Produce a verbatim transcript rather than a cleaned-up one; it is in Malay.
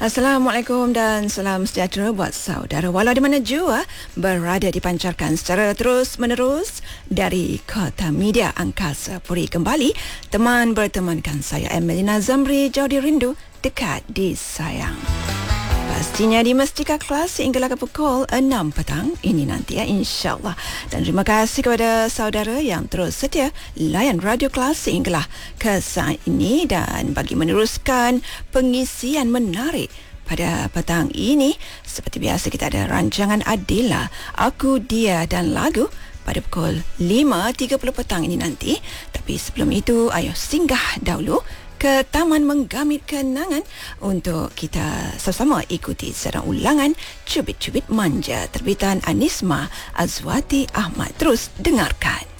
Assalamualaikum dan salam sejahtera buat saudara walau di mana jua berada, dipancarkan secara terus menerus dari Kota Media Angkasa Puri. Kembali teman bertemankan saya Emelina Zamri, jauh di rindu, dekat di sayang. Pastinya di Mestika Kelas hinggalah ke pukul enam petang ini nanti ya, insyaAllah. Dan terima kasih kepada saudara yang terus setia layan Radio Kelas hinggalah ke saat ini. Dan bagi meneruskan pengisian menarik pada petang ini, seperti biasa kita ada rancangan Adila, Aku, Dia dan Lagu pada pukul lima tiga puluh petang ini nanti. Tapi sebelum itu, ayo singgah dahulu ke Taman Menggamit Kenangan untuk kita sama-sama ikuti secara ulangan Cubit-Cubit Manja terbitan Anisma Azwati Ahmad. Terus dengarkan.